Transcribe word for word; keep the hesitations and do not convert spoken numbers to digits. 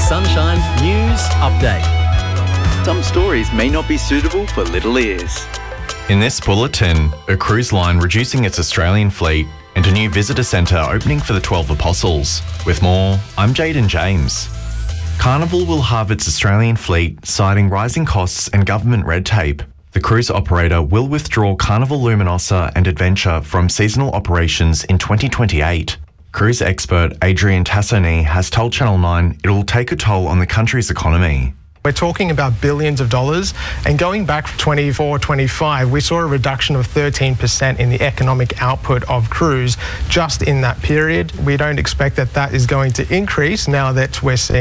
Sunshine News Update. Some stories may not be suitable for little ears. In this bulletin, a cruise line reducing its Australian fleet and a new visitor centre opening for the twelve Apostles. With more, I'm Jaden James. Carnival will halve its Australian fleet, citing rising costs and government red tape. The cruise operator will withdraw Carnival Luminosa and Adventure from seasonal operations in twenty twenty-eight. Cruise expert Adrian Tassoni has told Channel nine it will take a toll on the country's economy. We're talking about billions of dollars, and going back to twenty-four twenty-five, we saw a reduction of thirteen percent in the economic output of cruise just in that period. We don't expect that that is going to increase now that we're seeing